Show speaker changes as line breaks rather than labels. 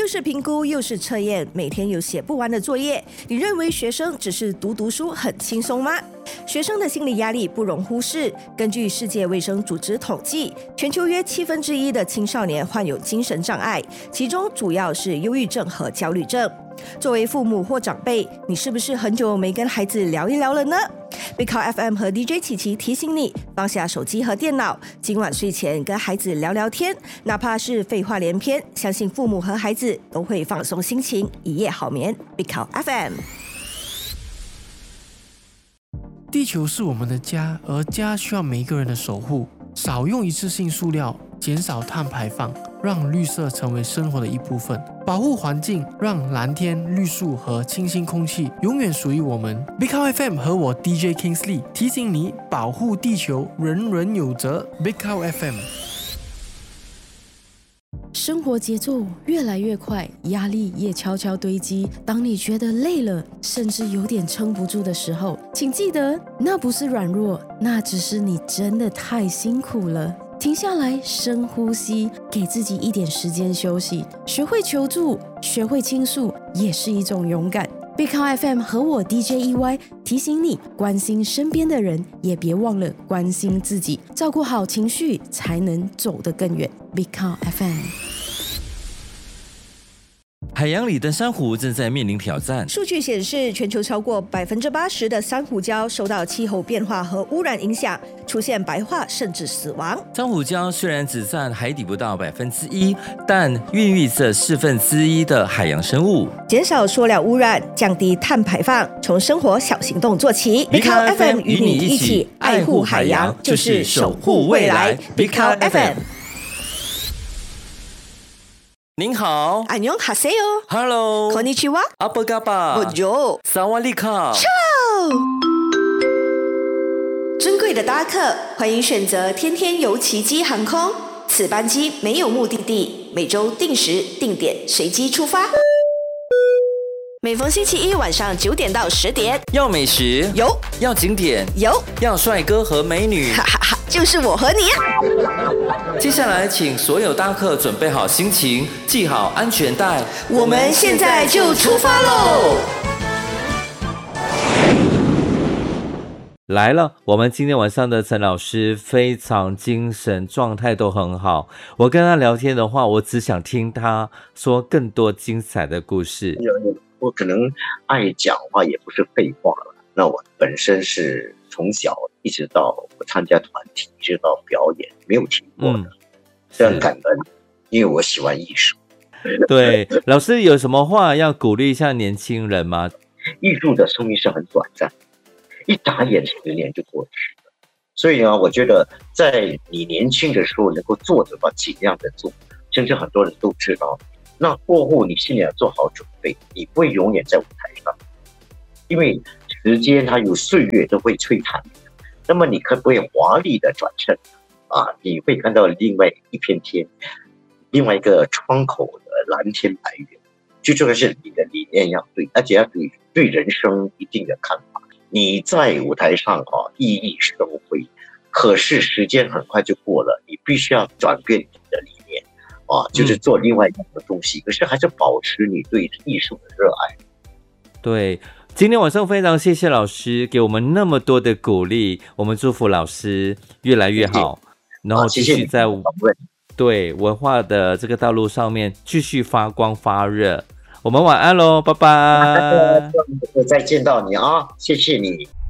又是评估又是测验，每天有写不完的作业，你认为学生只是读书很轻松吗？学生的心理压力不容忽视。根据世界卫生组织统计，全球约1/7的青少年患有精神障碍，其中主要是忧郁症和焦虑症。作为父母或长辈，你是不是很久没跟孩子聊一聊了呢？Big Cow FM 和 DJ 琪琪提醒你，放下手机和电脑，今晚睡前跟孩子聊聊天，哪怕是废话连篇，相信父母和孩子都会放松心情，一夜好眠。Big Cow FM。
地球是我们的家，而家需要每一个人的守护。少用一次性塑料，减少碳排放，让绿色成为生活的一部分。保护环境，让蓝天、绿树和清新空气永远属于我们。Big Cow FM 和我 DJ Kingsley 提醒你，保护地球，人人有责。Big Cow FM。
生活节奏越来越快，压力也悄悄堆积。当你觉得累了，甚至有点撑不住的时候，请记得，那不是软弱，那只是你真的太辛苦了。停下来，深呼吸，给自己一点时间休息。学会求助，学会倾诉，也是一种勇敢。Big Cow FM 和我 DJ EY 提醒你，关心身边的人，也别忘了关心自己，照顾好情绪，才能走得更远。Big Cow FM。
海洋里的珊瑚正在面临挑战。
数据显示，全球超过80%的珊瑚礁受到气候变化和污染影响，出现白化甚至死亡。
珊瑚礁虽然只占海底不到1%，但孕育着1/4的海洋生物。
减少塑料污染，降低碳排放，从生活小行动做起。Big Cow FM 与你一起爱护海洋，就是守护未来。Big Cow FM。
您好，
안녕하세요。
Hello，
こんにちは。
阿波嘎巴，
Bonjour，
萨瓦利卡。
尊贵的搭客，欢迎选择天天游奇迹航空。此班机没有目的地，每周定时定点随机出发。每逢星期一晚上9点到10点，
要美食
有，
要景点
有，
要帅哥和美女，
哈哈哈，就是我和你啊！
接下来，请所有搭客准备好心情，系好安全带，
我们现在就出发喽！
来了，我们今天晚上的陈老师非常精神，状态都很好。我跟他聊天的话，我只想听他说更多精彩的故事。
我可能爱讲话，也不是废话了。那我本身是从小一直到我参加团体，一直到表演，没有停过的。非常感恩，因为我喜欢艺术。
对，老师有什么话要鼓励一下年轻人吗？
艺术的生命是很短暂，一眨眼10年就过去了。所以呢，我觉得在你年轻的时候能够做的话，尽量的做。甚至很多人都知道，那过后你心里要做好准备，你不会永远在舞台上，因为时间它有岁月都会摧残你。那么你可不可以华丽的转身啊？你会看到另外一片天，另外一个窗口的蓝天白云。最重要是你的理念要对，而且要对人生一定的看法。你在舞台上熠熠生辉，可是时间很快就过了，你必须要转变你的理念就是做另外一样的东西，可是还是保持你对艺术的热爱。
对，今天晚上非常谢谢老师给我们那么多的鼓励，我们祝福老师越来越好，然后继续在对文化的这个道路上面继续发光发热。我们晚安喽，拜拜。
再见到你啊，谢谢你。